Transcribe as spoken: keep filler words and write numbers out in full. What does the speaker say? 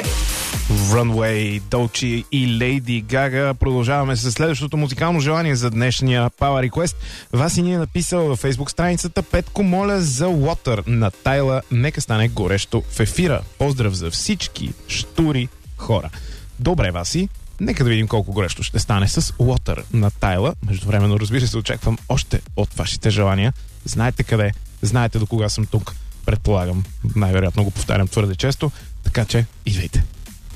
Runway, Dolce и Лейди Гага. Продължаваме с следващото музикално желание за днешния Power Request. Васи ни е написал във Facebook страницата: Петко, моля за Water на Тайла. Нека стане горещо в ефира. Поздрав за всички штури хора. Добре, Васи. Нека да видим колко горещо ще стане с Water на Тайла. Междувременно, разбира се, очаквам още от вашите желания. Знаете къде, знаете до кога съм тук. Предполагам, най-вероятно го повтарям твърде често. Така че, идвайте.